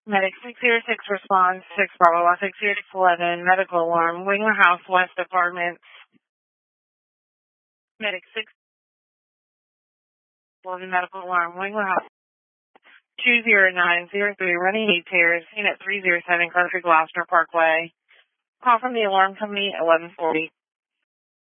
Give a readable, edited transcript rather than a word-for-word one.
Medic 606 response, 6 Bravo, 60611, medical alarm, Wingler House, West Apartment. Medic 611, medical alarm, Wingler House, 20903, running 8 tears, seen at 307 Country Gloucester Parkway. Call from the alarm company at 1140.